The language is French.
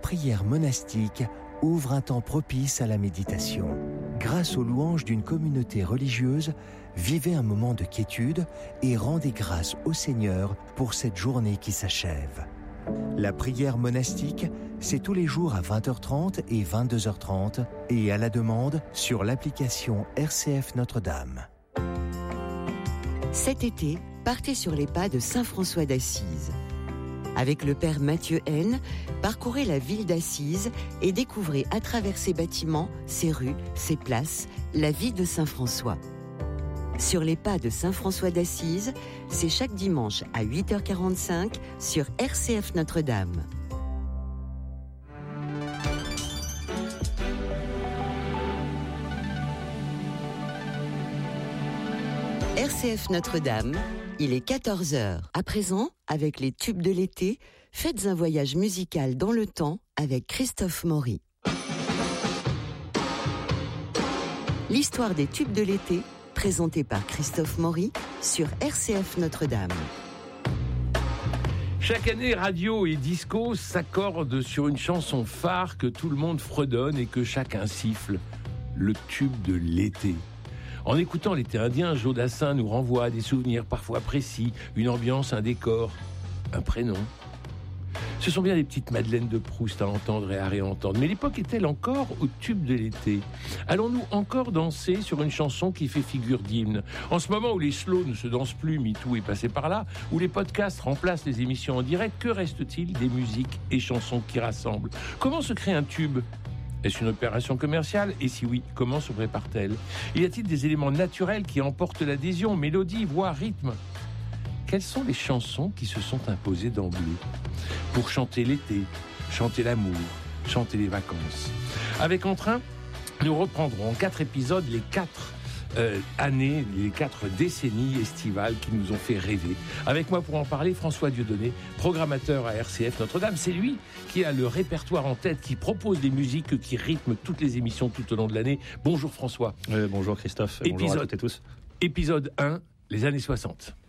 prière monastique ouvre un temps propice à la méditation. Grâce aux louanges d'une communauté religieuse, vivez un moment de quiétude et rendez grâce au Seigneur pour cette journée qui s'achève. La prière monastique, c'est tous les jours à 20h30 et 22h30 et à la demande sur l'application RCF Notre-Dame. Cet été, partez sur les pas de Saint François d'Assise. Avec le père Mathieu Haine, parcourez la ville d'Assise et découvrez à travers ses bâtiments, ses rues, ses places, la vie de Saint François. Sur les pas de Saint François d'Assise, c'est chaque dimanche à 8h45 sur RCF Notre-Dame. RCF Notre-Dame, il est 14h. À présent, avec les tubes de l'été, faites un voyage musical dans le temps avec Christophe Maury. L'histoire des tubes de l'été, présentée par Christophe Maury sur RCF Notre-Dame. Chaque année, radio et disco s'accordent sur une chanson phare que tout le monde fredonne et que chacun siffle. Le tube de l'été. En écoutant l'été indien, Joe Dassin nous renvoie à des souvenirs parfois précis, une ambiance, un décor, un prénom. Ce sont bien des petites madeleines de Proust à entendre et à réentendre. Mais l'époque est-elle encore au tube de l'été ? Allons-nous encore danser sur une chanson qui fait figure d'hymne ? En ce moment où les slows ne se dansent plus, MeToo est passé par là, où les podcasts remplacent les émissions en direct, que reste-t-il des musiques et chansons qui rassemblent ? Comment se crée un tube ? Est-ce une opération commerciale ? Et si oui, comment se prépare-t-elle ? Y a-t-il des éléments naturels qui emportent l'adhésion, mélodie, voix, rythme ? Quelles sont les chansons qui se sont imposées d'emblée pour chanter l'été, chanter l'amour, chanter les vacances ? Avec Entrain, nous reprendrons en 4 épisodes les 4 années, les 4 décennies estivales qui nous ont fait rêver. Avec moi pour en parler, François Dieudonné, programmateur à RCF Notre-Dame. C'est lui qui a le répertoire en tête, qui propose des musiques qui rythment toutes les émissions tout au long de l'année. Bonjour François. Bonjour Christophe, bonjour à toutes et tous. Épisode 1, les années 60.